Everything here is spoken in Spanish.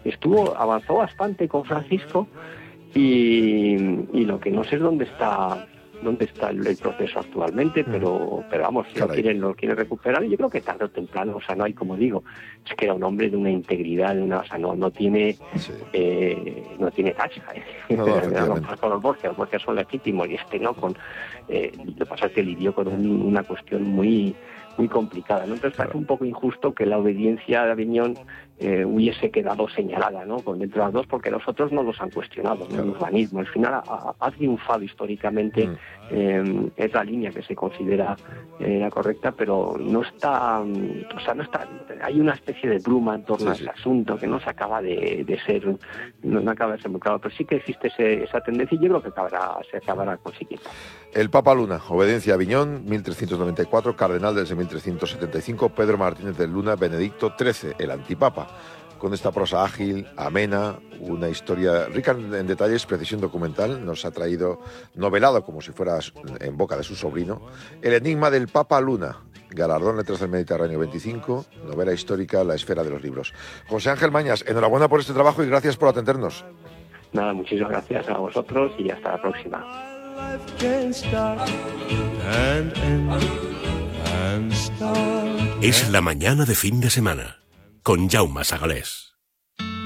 avanzó bastante con Francisco, y lo que no sé es dónde está el proceso actualmente, pero vamos, si lo quieren recuperar, y yo creo que tarde o temprano, o sea, no hay, como digo, es que era un hombre de una integridad, o sea, no tiene tacha, con los Borgias son legítimos, y no, lo que pasa es que lidió con una cuestión muy complicada, ¿no? Entonces parece un poco injusto que la obediencia de Aviñón hubiese quedado señalada, ¿no?, con dentro de las dos, porque los otros no los han cuestionado, ¿no? El urbanismo al final ha triunfado históricamente, es la línea que se considera la correcta, pero no está, hay una especie de bruma en torno a ese asunto que no se acaba de ser, no acaba de ser muy claro, pero sí que existe esa tendencia, y yo creo que se acabará consiguiendo. El Papa Luna, obediencia a Aviñón, 1394, cardenal desde 1375, Pedro Martínez de Luna, Benedicto XIII, el antipapa. Con esta prosa ágil, amena, una historia rica en detalles, precisión documental, nos ha traído, novelado como si fuera en boca de su sobrino, El enigma del Papa Luna, galardón Letras del Mediterráneo 25, novela histórica, La esfera de los libros. José Ángel Mañas, enhorabuena por este trabajo y gracias por atendernos. Nada, muchísimas gracias a vosotros y hasta la próxima. Es la mañana de fin de semana con Jaume Sagalés.